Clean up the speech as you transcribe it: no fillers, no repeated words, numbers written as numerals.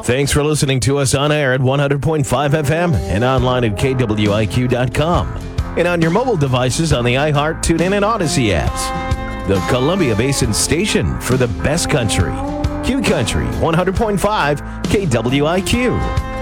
Thanks for listening to us on air at 100.5 FM and online at KWIQ.com. And on your mobile devices on the iHeart, TuneIn, and Odyssey apps. The Columbia Basin station for the best country. Q Country 100.5 KWIQ.